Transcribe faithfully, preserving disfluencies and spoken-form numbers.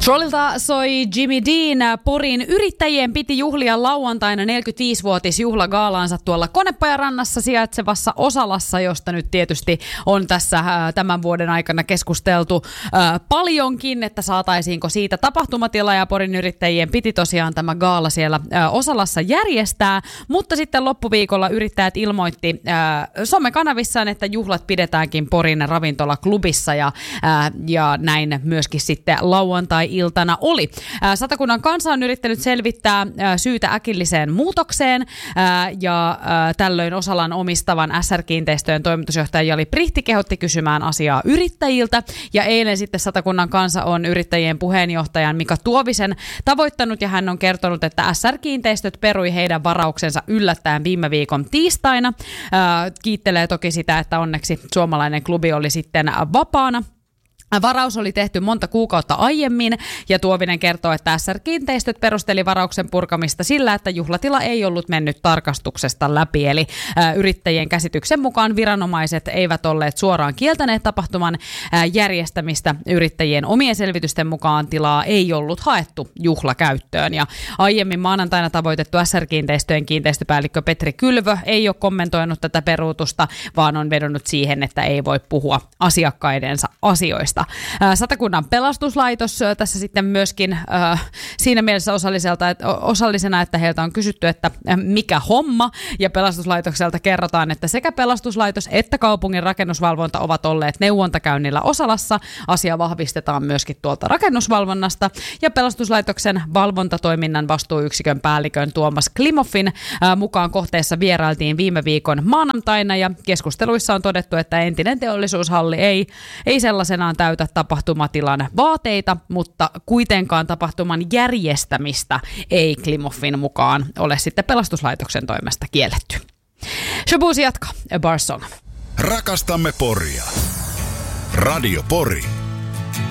Trollilta soi Jimmy Dean. Porin yrittäjien piti juhlia lauantaina neljäkymmentäviisivuotisjuhlagaalaansa tuolla Konepajarannassa sijaitsevassa Osalassa, josta nyt tietysti on tässä äh, tämän vuoden aikana keskusteltu äh, paljonkin, että saataisiinko siitä tapahtumatila, ja Porin yrittäjien piti tosiaan tämä gaala siellä äh, Osalassa järjestää, mutta sitten loppuviikolla yrittäjät ilmoitti äh, somekanavissaan, että juhlat pidetäänkin Porin ravintolaklubissa, ja, äh, ja näin myöskin sitten lauantai iltana oli. Satakunnan kansa on yrittänyt selvittää syytä äkilliseen muutokseen ja tällöin Osalan omistavan S R-kiinteistöjen toimitusjohtaja Jali Prihti kehotti kysymään asiaa yrittäjiltä, ja eilen sitten Satakunnan kansa on yrittäjien puheenjohtajan Mika Tuovisen tavoittanut, ja hän on kertonut, että S R-kiinteistöt perui heidän varauksensa yllättäen viime viikon tiistaina. Kiittelee toki sitä, että onneksi suomalainen klubi oli sitten vapaana. Varaus oli tehty monta kuukautta aiemmin, ja Tuovinen kertoo, että S R-kiinteistöt perusteli varauksen purkamista sillä, että juhlatila ei ollut mennyt tarkastuksesta läpi. Eli ä, yrittäjien käsityksen mukaan viranomaiset eivät olleet suoraan kieltäneet tapahtuman ä, järjestämistä. Yrittäjien omien selvitysten mukaan tilaa ei ollut haettu juhlakäyttöön. Ja aiemmin maanantaina tavoitettu S R-kiinteistöjen kiinteistöpäällikkö Petri Kylvö ei ole kommentoinut tätä peruutusta, vaan on vedonnut siihen, että ei voi puhua asiakkaidensa asioista. Satakunnan pelastuslaitos tässä sitten myöskin äh, siinä mielessä osalliselta, että, osallisena, että heiltä on kysytty, että mikä homma, ja pelastuslaitokselta kerrotaan, että sekä pelastuslaitos että kaupungin rakennusvalvonta ovat olleet neuvontakäynnillä Osalassa. Asia vahvistetaan myöskin tuolta rakennusvalvonnasta, ja pelastuslaitoksen valvontatoiminnan vastuuyksikön päällikön Tuomas Klimoffin äh, mukaan kohteessa vierailtiin viime viikon maanantaina, ja keskusteluissa on todettu, että entinen teollisuushalli ei, ei sellaisenaan täytä tapahtumatilan vaateita, mutta kuitenkaan tapahtuman järjestämistä ei Klimoffin mukaan ole sitten pelastuslaitoksen toimesta kielletty. Shabuzi jatkaa, A Bar Song. Rakastamme Poria. Radio Pori.